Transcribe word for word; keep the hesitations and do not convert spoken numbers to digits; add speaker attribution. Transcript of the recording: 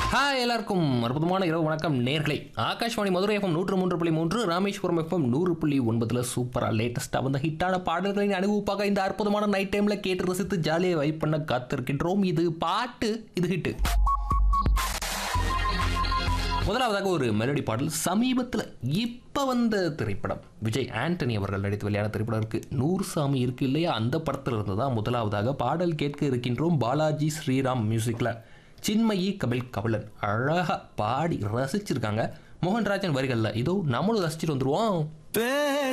Speaker 1: Hi எல்லாருக்கும் அற்புதமான இரவு வணக்கம் நேர்களை. ஆகாஷ்வாணி மதுரை எஃப்எம் நூற்று மூன்று புள்ளி மூன்று, ராமேஸ்வரம் எஃப்எம் நூறு புள்ளி ஒன்பதுல சூப்பரா லேட்டஸ்டா வந்த ஹிட்டான பாடல்களின் அனுபவிப்பாக இந்த அற்புதமான நைட் டைம்ல கேட்டு ரசித்து ஜாலியாக வைப் பண்ண காத்திருக்கின்றோம். இது பாட்டு, இது ஹிட்டு. முதலாவதாக ஒரு மெலடி பாடல். சமீபத்தில் இப்போ வந்த திரைப்படம், விஜய் ஆண்டனி அவர்கள் நடித்து வெளியான திரைப்படம் இருக்கு, நூறு சாமி இருக்கு இல்லையா, அந்த படத்தில் இருந்து தான் முதலாவதாக பாடல் கேட்க இருக்கின்றோம். பாலாஜி ஸ்ரீராம் மியூசிக்ல சின்மயி கபில் கபிலன் அழகா பாடி ரசிச்சிருக்காங்க. மோகன்ராஜன் வரிகள்ல இதோ நம்மளும் ரசிச்சுட்டு வந்துருவோம்.